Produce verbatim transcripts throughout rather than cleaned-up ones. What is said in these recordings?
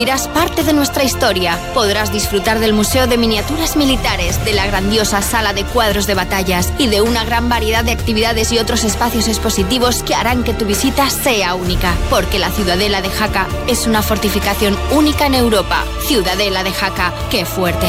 Irás parte de nuestra historia. Podrás disfrutar del Museo de Miniaturas Militares, de la grandiosa sala de cuadros de batallas y de una gran variedad de actividades y otros espacios expositivos que harán que tu visita sea única. Porque la Ciudadela de Jaca es una fortificación única en Europa. Ciudadela de Jaca, ¡qué fuerte!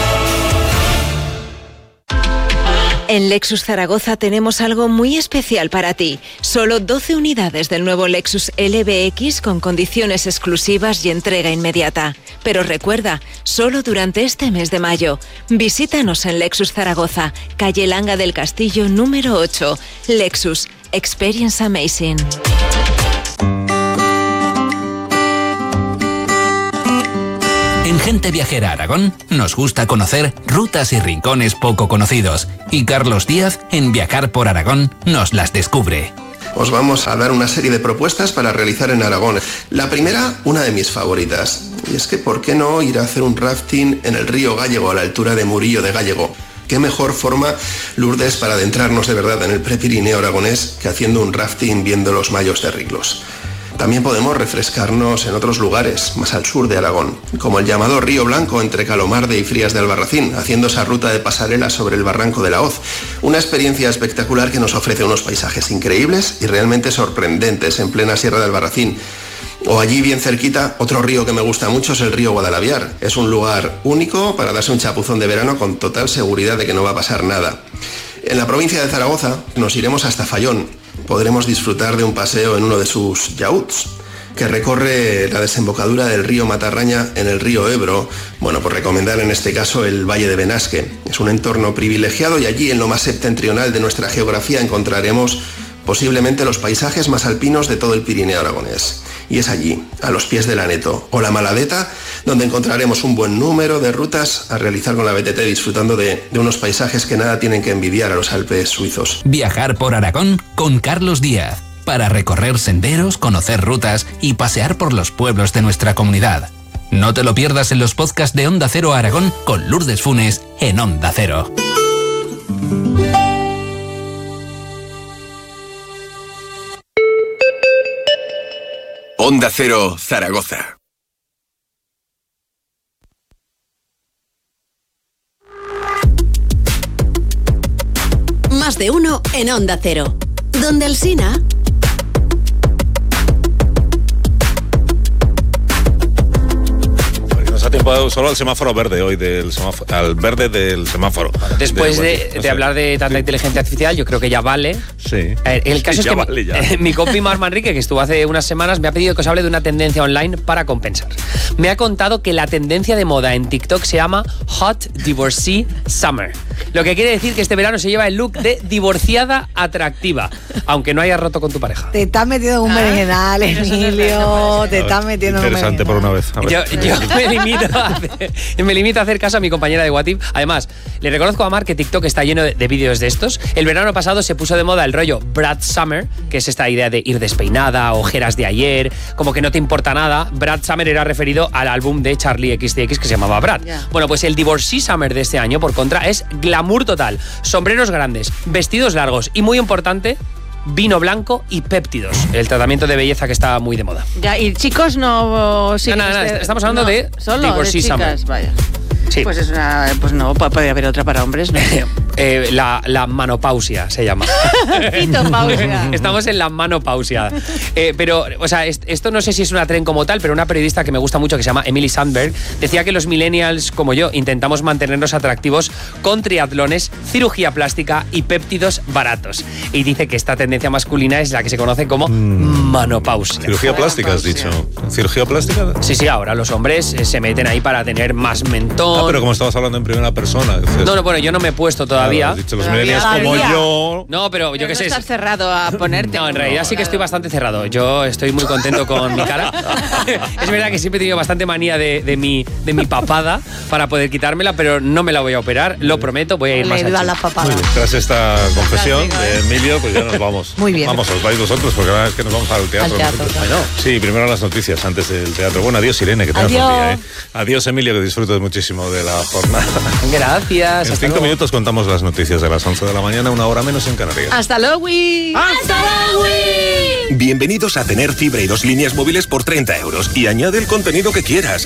En Lexus Zaragoza tenemos algo muy especial para ti. Solo doce unidades del nuevo Lexus L B X con condiciones exclusivas y entrega inmediata. Pero recuerda, solo durante este mes de mayo. Visítanos en Lexus Zaragoza, calle Langa del Castillo número ocho. Lexus, Experience Amazing. En Gente Viajera Aragón nos gusta conocer rutas y rincones poco conocidos, y Carlos Díaz, en Viajar por Aragón, nos las descubre. Os vamos a dar una serie de propuestas para realizar en Aragón. La primera, una de mis favoritas, y es que ¿por qué no ir a hacer un rafting en el río Gállego, a la altura de Murillo de Gállego? ¿Qué mejor forma, Lourdes, para adentrarnos de verdad en el Prepirineo aragonés que haciendo un rafting viendo los mayos de Riclos? También podemos refrescarnos en otros lugares, más al sur de Aragón, como el llamado Río Blanco entre Calomarde y Frías de Albarracín, haciendo esa ruta de pasarela sobre el barranco de la Hoz. Una experiencia espectacular que nos ofrece unos paisajes increíbles y realmente sorprendentes en plena Sierra de Albarracín. O allí bien cerquita, otro río que me gusta mucho es el río Guadalaviar. Es un lugar único para darse un chapuzón de verano con total seguridad de que no va a pasar nada. En la provincia de Zaragoza nos iremos hasta Fallón. Podremos disfrutar de un paseo en uno de sus yaúts, que recorre la desembocadura del río Matarraña en el río Ebro. Bueno, por recomendar en este caso el Valle de Benasque. Es un entorno privilegiado y allí, en lo más septentrional de nuestra geografía, encontraremos posiblemente los paisajes más alpinos de todo el Pirineo aragonés. Y es allí, a los pies del Aneto o la Maladeta, donde encontraremos un buen número de rutas a realizar con la B T T, disfrutando de, de unos paisajes que nada tienen que envidiar a los Alpes suizos. Viajar por Aragón con Carlos Díaz, para recorrer senderos, conocer rutas y pasear por los pueblos de nuestra comunidad. No te lo pierdas en los podcasts de Onda Cero Aragón con Lourdes Funes en Onda Cero. Onda Cero, Zaragoza. Más de uno en Onda Cero. Donde Alsina. Ha tiempo solo al semáforo verde hoy, del semáforo, al verde del semáforo. Después de, de, de, de hablar de tanta sí. inteligencia artificial, yo creo que ya vale. Sí. El caso sí, es que vale, mi, mi compi Mar Manrique, que estuvo hace unas semanas, me ha pedido que os hable de una tendencia online para compensar. Me ha contado que la tendencia de moda en TikTok se llama Hot Divorcee Summer. Lo que quiere decir que este verano se lleva el look de divorciada atractiva, aunque no hayas roto con tu pareja. Te estás metiendo en un berenjenal, Emilio. Te estás metiendo en un Interesante por una vez. Yo, yo me limito a hacer, me limito a hacer caso a mi compañera de WhatsApp. Además, le reconozco a Mar que TikTok está lleno de, de vídeos de estos. El verano pasado se puso de moda el rollo Brad Summer, que es esta idea de ir despeinada, ojeras de ayer, como que no te importa nada. Brad Summer era referido al álbum de Charlie equis de equis que se llamaba Brad. Yeah. Bueno, pues el Divorcee Summer de este año, por contra, es glamour total. Sombreros grandes, vestidos largos y, muy importante, vino blanco y péptidos, el tratamiento de belleza que está muy de moda. Ya, y chicos no... Sí, no, no, no, este, estamos hablando no, de solo Divorcee de chicas, Summer. Vaya. Sí. Pues es una, pues no, puede haber otra para hombres, ¿no? eh, la, la manopausia se llama. Fitopausia. Estamos en la manopausia. Eh, pero, o sea, esto no sé si es una tren como tal, pero una periodista que me gusta mucho, que se llama Emily Sandberg, decía que los millennials, como yo, intentamos mantenernos atractivos con triatlones, cirugía plástica y péptidos baratos. Y dice que esta tendencia masculina es la que se conoce como mm. manopausia. ¿Cirugía plástica has dicho? ¿Cirugía plástica? Sí, sí, ahora los hombres se meten ahí para tener más mentón. Ah, pero como estabas hablando en primera persona. Dices, no, no, bueno, yo no me he puesto todavía. Claro, has dicho los millennials como yo. No, pero, pero yo qué sé. No estás cerrado a ponerte. No, en realidad sí que estoy bastante cerrado. Yo estoy muy contento con mi cara. Es verdad que siempre he tenido bastante manía de, de, mi, de mi papada para poder quitármela, pero no me la voy a operar, lo prometo, voy a ir más a la papada. Tras esta confesión de Emilio, pues ya nos vamos. Muy bien. Vamos, os vais vosotros, porque la verdad es que nos vamos al teatro. Al teatro. Bueno. Sí, primero las noticias antes del teatro. Bueno, adiós Irene, que te adiós. Día, ¿eh? Adiós Emilio, que disfrutes muchísimo de la jornada. Gracias. En cinco luego. minutos contamos las noticias de las once de la mañana, una hora menos en Canarias. ¡Hasta luego! ¡Hasta luego! Bienvenidos a tener fibra y dos líneas móviles por treinta euros y añade el contenido que quieras.